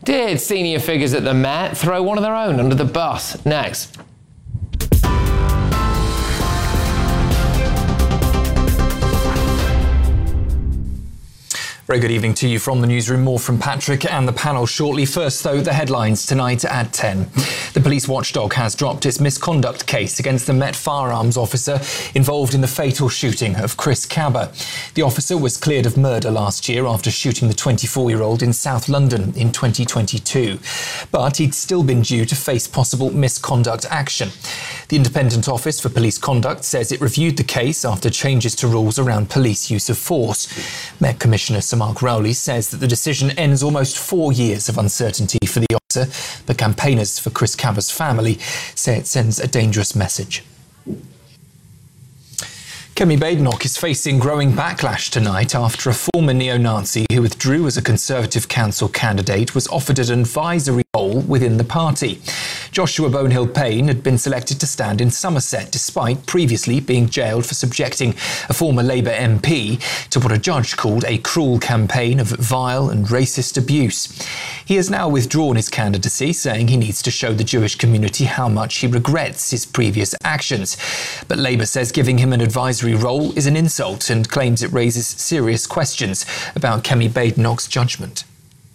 Did senior figures at the Met throw one of their own under the bus? Next. Very good evening to you from the newsroom. More from Patrick and the panel shortly. First, though, the headlines tonight at 10. The police watchdog has dropped its misconduct case against the Met firearms officer involved in the fatal shooting of Chris Cabba. The officer was cleared of murder last year after shooting the 24-year-old in South London in 2022. But he'd still been due to face possible misconduct action. The Independent Office for Police Conduct says it reviewed the case after changes to rules around police use of force. Met Commissioner Sir Mark Rowley says that the decision ends almost 4 years of uncertainty for the officer, but campaigners for Chris Cabba's family say it sends a dangerous message. Kemi Badenoch is facing growing backlash tonight after a former neo-Nazi who withdrew as a Conservative council candidate was offered an advisory role within the party. Joshua Bonehill-Payne had been selected to stand in Somerset despite previously being jailed for subjecting a former Labour MP to what a judge called a cruel campaign of vile and racist abuse. He has now withdrawn his candidacy, saying he needs to show the Jewish community how much he regrets his previous actions. But Labour says giving him an advisory role is an insult and claims it raises serious questions about Kemi Badenoch's judgment.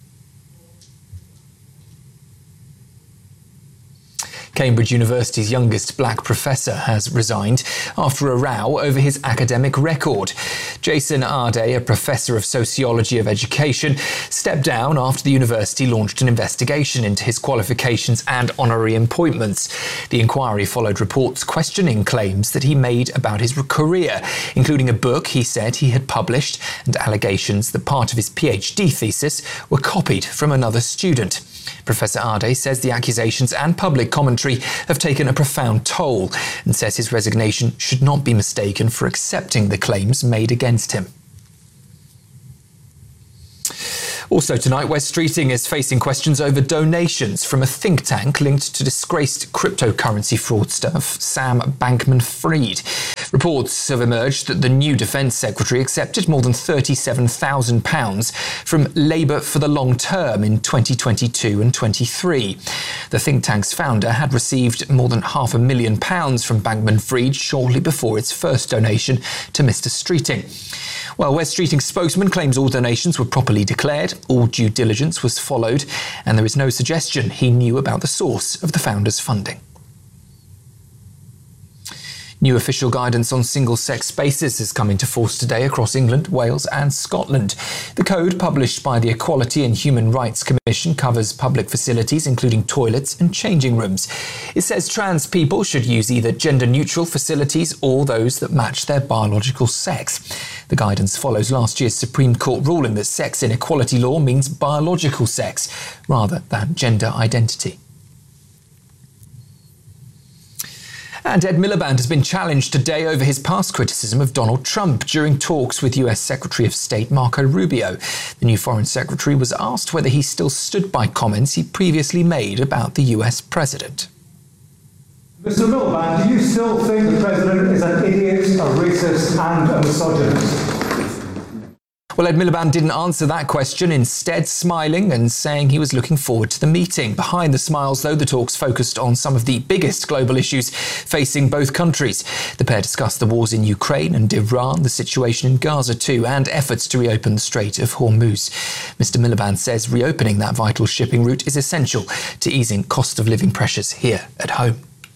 Cambridge University's youngest black professor has resigned after a row over his academic record. Jason Ardey, a professor of sociology of education, stepped down after the university launched an investigation into his qualifications and honorary appointments. The inquiry followed reports questioning claims that he made about his career, including a book he said he had published and allegations that part of his PhD thesis were copied from another student. Professor Ardey says the accusations and public commentary have taken a profound toll and says his resignation should not be mistaken for accepting the claims made against him. Also tonight, Wes Streeting is facing questions over donations from a think tank linked to disgraced cryptocurrency fraudster Sam Bankman-Fried. Reports have emerged that the new Defence Secretary accepted more than £37,000 from Labour for the Long Term in 2022 and 23. The think tank's founder had received more than £500,000 from Bankman-Fried shortly before its first donation to Mr Streeting. Well, Wes Streeting's spokesman claims all donations were properly declared, all due diligence was followed, and there is no suggestion he knew about the source of the founder's funding. New official guidance on single-sex spaces has come into force today across England, Wales and Scotland. The code, published by the Equality and Human Rights Commission, covers public facilities, including toilets and changing rooms. It says trans people should use either gender-neutral facilities or those that match their biological sex. The guidance follows last year's Supreme Court ruling that sex in equality law means biological sex rather than gender identity. And Ed Miliband has been challenged today over his past criticism of Donald Trump during talks with US Secretary of State Marco Rubio. The new Foreign Secretary was asked whether he still stood by comments he previously made about the US president. Mr Miliband, do you still think the president is an idiot, a racist and a misogynist? Well, Ed Miliband didn't answer that question, instead smiling and saying he was looking forward to the meeting. Behind the smiles, though, the talks focused on some of the biggest global issues facing both countries. The pair discussed the wars in Ukraine and Iran, the situation in Gaza too, and efforts to reopen the Strait of Hormuz. Mr Miliband says reopening that vital shipping route is essential to easing cost of living pressures here at home.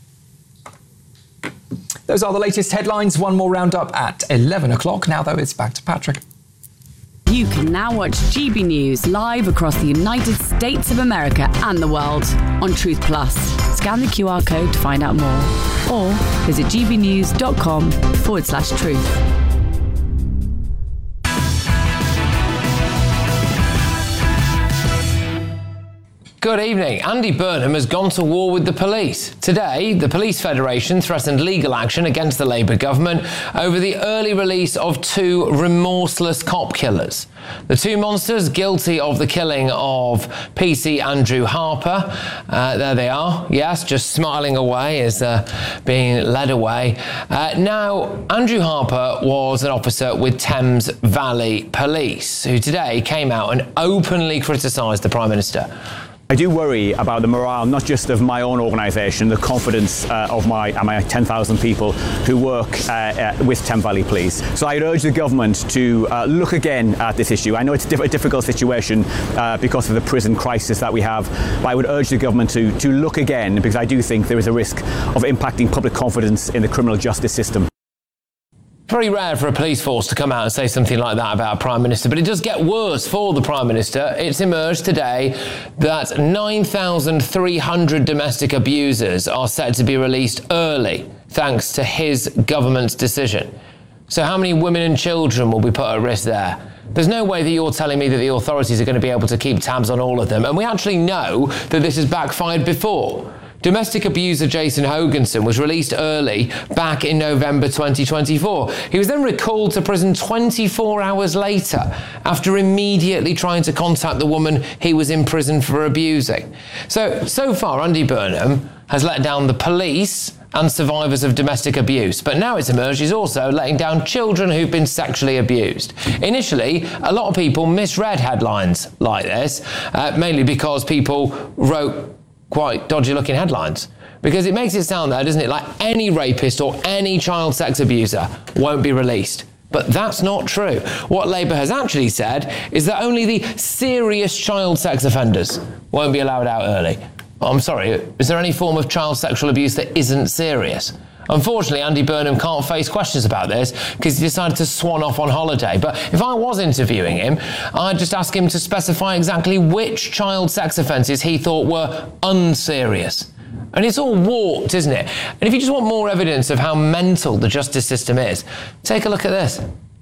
Those are the latest headlines. One more roundup at 11 o'clock. Now, though, it's back to Patrick. You can now watch GB News live across the United States of America and the world on Truth Plus. Scan the QR code to find out more or visit gbnews.com/truth. Good evening. Andy Burnham has gone to war with the police. Today, the Police Federation threatened legal action against the Labour government over the early release of 2 remorseless cop killers. The 2 monsters guilty of the killing of PC Andrew Harper. There they are. Yes, just smiling away as being led away. Now, Andrew Harper was an officer with Thames Valley Police, who today came out and openly criticised the Prime Minister. I do worry about the morale, not just of my own organisation, the confidence of my 10,000 people who work with Thames Valley Police. So I urge the government to look again at this issue. I know it's a difficult situation because of the prison crisis that we have, but I would urge the government to look again, because I do think there is a risk of impacting public confidence in the criminal justice system. Very rare for a police force to come out and say something like that about a Prime Minister, but it does get worse for the Prime Minister. It's emerged today that 9,300 domestic abusers are set to be released early, thanks to his government's decision. So how many women and children will be put at risk there? There's no way that you're telling me that the authorities are going to be able to keep tabs on all of them, and we actually know that this has backfired before. Domestic abuser Jason Hoganson was released early back in November 2024. He was then recalled to prison 24 hours later after immediately trying to contact the woman he was in prison for abusing. So far, Andy Burnham has let down the police and survivors of domestic abuse, but now it's emerged he's also letting down children who've been sexually abused. Initially, a lot of people misread headlines like this, mainly because people wrote quite dodgy-looking headlines, because it makes it sound there, doesn't it, like any rapist or any child sex abuser won't be released. But that's not true. What Labour has actually said is that only the serious child sex offenders won't be allowed out early. Oh, I'm sorry, is there any form of child sexual abuse that isn't serious? Unfortunately, Andy Burnham can't face questions about this because he decided to swan off on holiday. But if I was interviewing him, I'd just ask him to specify exactly which child sex offences he thought were unserious. And it's all warped, isn't it? And if you just want more evidence of how mental the justice system is, take a look at this.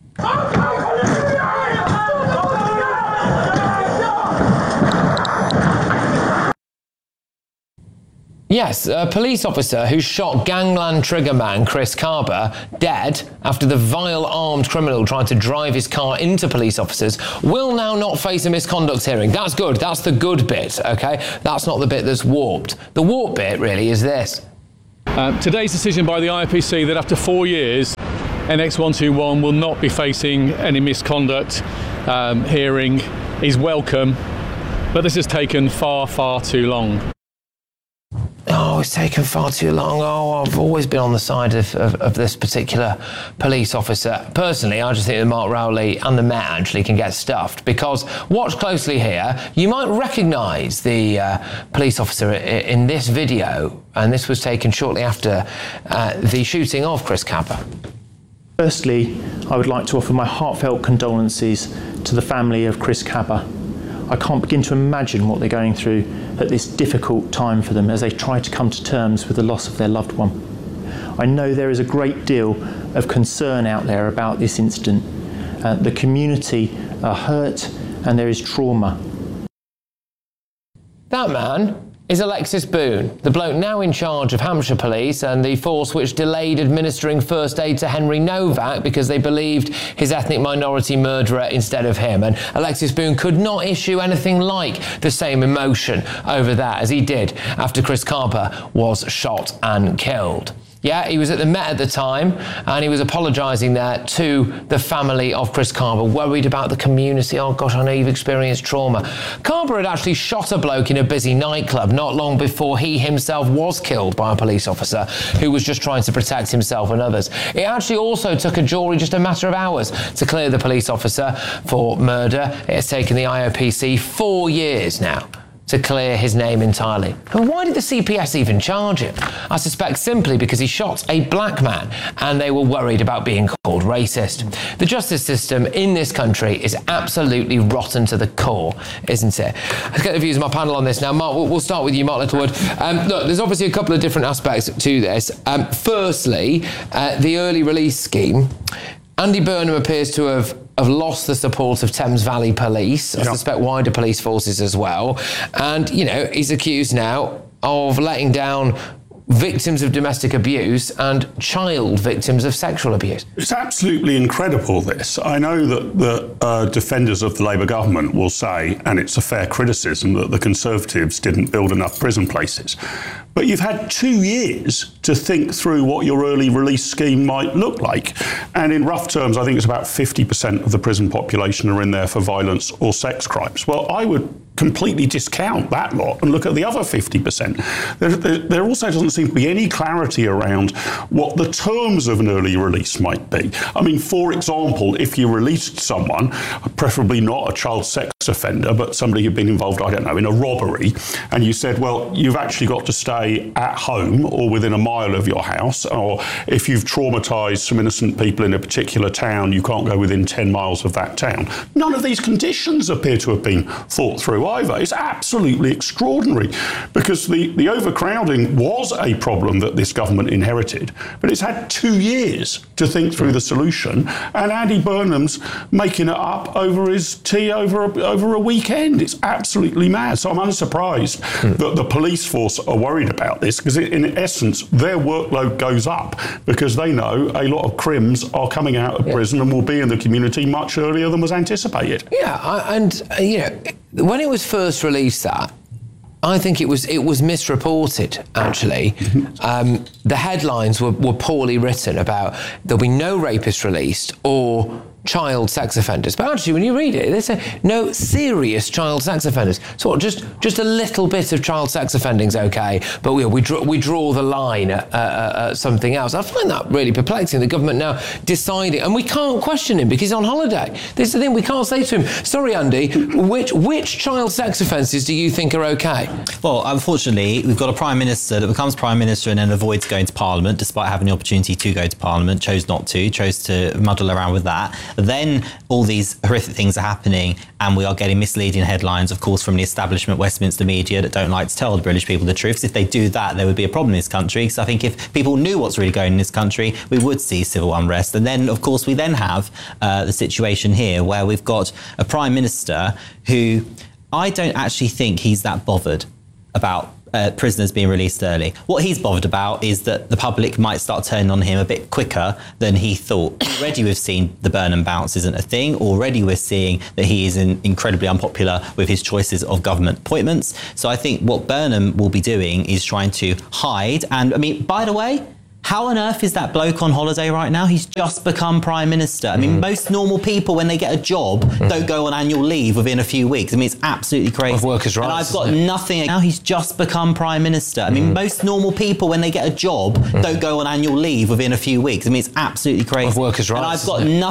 Yes, a police officer who shot gangland triggerman Chris Carber dead after the vile armed criminal tried to drive his car into police officers will now not face a misconduct hearing. That's good. That's the good bit, OK? That's not the bit that's warped. The warped bit, really, is this. Today's decision by the IPC that after 4 years, NX121 will not be facing any misconduct hearing is welcome, but this has taken far, far too long. Oh, it's taken far too long. Oh, I've always been on the side of this particular police officer. Personally, I just think that Mark Rowley and the Met actually can get stuffed, because watch closely here. You might recognise the police officer in this video, and this was taken shortly after the shooting of Chris Carber. Firstly, I would like to offer my heartfelt condolences to the family of Chris Carber. I can't begin to imagine what they're going through at this difficult time for them as they try to come to terms with the loss of their loved one. I know there is a great deal of concern out there about this incident. The community are hurt and there is trauma. That man is Alexis Boone, the bloke now in charge of Hampshire Police and the force which delayed administering first aid to Henry Novak because they believed his ethnic minority murderer instead of him. And Alexis Boone could not issue anything like the same emotion over that as he did after Chris Carber was shot and killed. Yeah, he was at the Met at the time, and he was apologising there to the family of Chris Carber, worried about the community. Oh gosh, I know you've experienced trauma. Carber had actually shot a bloke in a busy nightclub not long before he himself was killed by a police officer who was just trying to protect himself and others. It actually also took a jury just a matter of hours to clear the police officer for murder. It has taken the IOPC 4 years now to clear his name entirely. And why did the CPS even charge him? I suspect simply because he shot a black man and they were worried about being called racist. The justice system in this country is absolutely rotten to the core, isn't it? Let's get the views of my panel on this now. Mark, we'll start with you, Mark Littlewood. Look, there's obviously a couple of different aspects to this. Firstly, the early release scheme. Andy Burnham appears to have have lost the support of Thames Valley Police. I suspect wider police forces as well. And, he's accused now of letting down victims of domestic abuse and child victims of sexual abuse. It's absolutely incredible, this. I know that the defenders of the Labour government will say, and it's a fair criticism, that the Conservatives didn't build enough prison places. But you've had 2 years to think through what your early release scheme might look like. And in rough terms, I think it's about 50% of the prison population are in there for violence or sex crimes. Well, I would completely discount that lot and look at the other 50%. There also doesn't seem to be any clarity around what the terms of an early release might be. I mean, for example, if you released someone, preferably not a child sex offender, but somebody who'd been involved, I don't know, in a robbery, and you said, well, you've actually got to stay at home or within a mile of your house, or if you've traumatised some innocent people in a particular town, you can't go within 10 miles of that town. None of these conditions appear to have been thought through either. It's absolutely extraordinary, because the overcrowding was a problem that this government inherited, but it's had 2 years to think through the solution, and Andy Burnham's making it up over his tea over a weekend. It's absolutely mad. So I'm unsurprised that the police force are worried about this, because in essence their workload goes up because they know a lot of crims are coming out of prison and will be in the community much earlier than was anticipated. When it was first released, I think it was misreported, actually. The headlines were poorly written about there'll be no rapists released or child sex offenders. But actually, when you read it, they say no serious child sex offenders. So just a little bit of child sex offending's okay, but we draw the line at something else. I find that really perplexing. The government now deciding, and we can't question him because he's on holiday. This is the thing, we can't say to him, sorry, Andy, which child sex offences do you think are okay? Well, unfortunately, we've got a Prime Minister that becomes Prime Minister and then avoids going to Parliament, despite having the opportunity to go to Parliament, chose not to, chose to muddle around with that. Then all these horrific things are happening and we are getting misleading headlines, of course, from the establishment Westminster media that don't like to tell the British people the truth. If they do that, there would be a problem in this country. So I think if people knew what's really going on in this country, we would see civil unrest. And then, of course, we then have the situation here where we've got a Prime Minister who I don't actually think he's that bothered about prisoners being released early. What he's bothered about is that the public might start turning on him a bit quicker than he thought. Already we've seen the Burnham bounce isn't a thing. Already we're seeing that he is incredibly unpopular with his choices of government appointments. So I think what Burnham will be doing is trying to hide. And I mean, by the way, how on earth is that bloke on holiday right now? He's just become Prime Minister. I mean, most normal people, when they get a job, don't go on annual leave within a few weeks. I mean, it's absolutely crazy. Of workers' rights. And I've got nothing. Now he's just become Prime Minister. I mean, most normal people, when they get a job, don't go on annual leave within a few weeks. I mean, it's absolutely crazy. Of workers' rights. And I've got nothing.